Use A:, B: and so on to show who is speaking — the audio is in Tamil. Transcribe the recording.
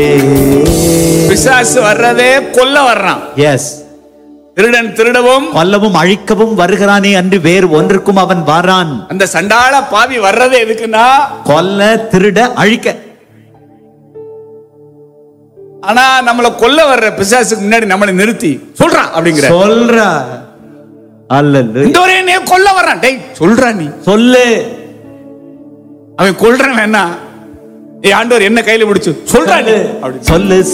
A: பிசாசு வர்றதே கொல்ல வர்றான்.
B: எஸ்,
A: திருடன் திருடவும்
B: கொல்லவும் அழிக்கவும் வருகிறானே அன்று வேறு ஒன்றுக்கும் அவன் வாரான்.
A: அந்த சண்டாள பாவி வர்றதே எதுக்குன்னா
B: கொல்ல, திருட, அழிக்க.
A: ஆனா நம்மள கொல்ல வர்ற பிசாசுக்கு முன்னாடி நம்மளை நிறுத்தி சொல்றான் அப்படிங்கிற
B: சொல்றா. அல்லேலூயா.
A: இந்த ஒரே கொல்ல வர்றான். டேய் சொல்றா, நீ
B: சொல்லு.
A: அவன் கொல்றான். என்ன ஆண்டவர் என்ன கையில பிடிச்சு சொல்றான்
B: சொல்லு.